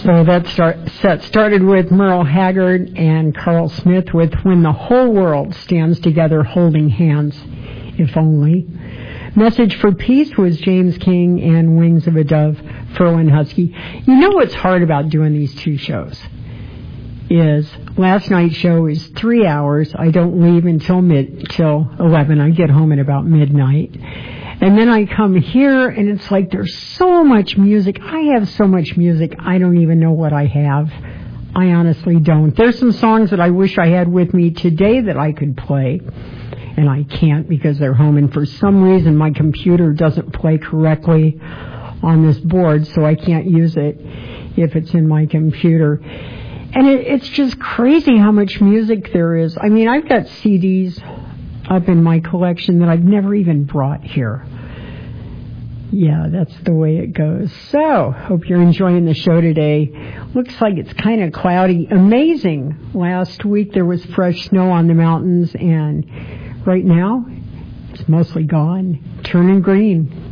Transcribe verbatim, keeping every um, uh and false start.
So that start, set started with Merle Haggard and Carl Smith with When the Whole World Stands Together Holding Hands, If Only. Message for Peace was James King and Wings of a Dove, Ferlin Husky. You know what's hard about doing these two shows is last night's show is three hours. I don't leave until mid till eleven. I get home at about midnight. And then I come here, and it's like there's so much music. I have so much music, I don't even know what I have. I honestly don't. There's some songs that I wish I had with me today that I could play, and I can't because they're home. And for some reason, my computer doesn't play correctly on this board, so I can't use it if it's in my computer. And it, it's just crazy how much music there is. I mean, I've got C Ds up in my collection that I've never even brought here. Yeah, that's the way it goes. So, hope you're enjoying the show today. Looks like it's kind of cloudy. Amazing. Last week there was fresh snow on the mountains, and right now it's mostly gone, turning green.